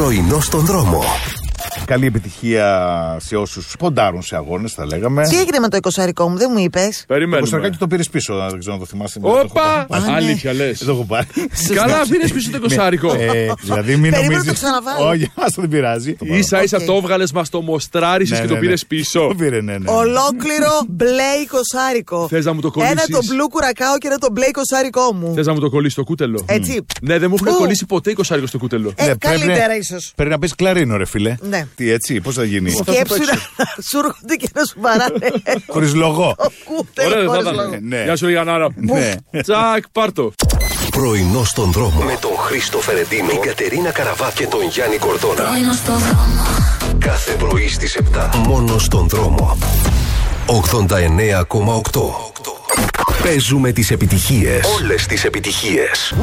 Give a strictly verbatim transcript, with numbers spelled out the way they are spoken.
Πρωινό στον δρόμο. Καλή επιτυχία σε όσους ποντάρουν σε αγώνες, θα λέγαμε. Τι έγινε με το εικοσάρικό μου, δεν μου είπες? Το εικοσάρικο το πήρες πίσω, δεν ξέρω να το θυμάσαι. Όπα! Αλήθεια λες. Δεν το έχω πάρει. Καλά, πήρες πίσω το εικοσάρικο. Δηλαδή μην Περίμενα νομίζεις. το ξαναβάλω. Όχι, άστο, δεν πειράζει. Ίσα ίσα το έβγαλες, μας το μοστράρισες και το πήρες πίσω. Το πήρε, ναι, ναι. Ολόκληρο μπλε εικοσάρικο. Θες να μου το κολλήσεις? Ένα το μπλου κουρακάο και ένα το μπλε εικοσάρικό μου. Θες να μου το κολλήσει το κούτελο? Έτσι. Ναι, δεν μου έχουν κολλήσει ποτέ εικοσάρικο στο κούτελο. Ε, καλύτερα ίσως. Πρέπει να πεις κλαρίνο, ρε φίλε. Ναι. Τι έτσι, πώς θα γίνει? Σκέψου να σου έρχονται και να σου παράνε. Χωρίς λογό. Ο κούτελο Ωραία, χωρίς θα λόγο. ήταν. Ναι. Γεια σου, Γιαννάρα. Ναι. Τσακ, πάρτο. Πρωινό στον δρόμο. Με τον Χρήστο Φερεντίνο, την Κατερίνα Καραβά και τον Γιάννη Κορδόνα. Πρωινό στον δρόμο. Κάθε πρωί στις επτά. Μόνο στον δρόμο. ογδόντα εννέα κόμμα οκτώ. Παίζουμε τις επιτυχίες. Όλες τις επιτυχίες.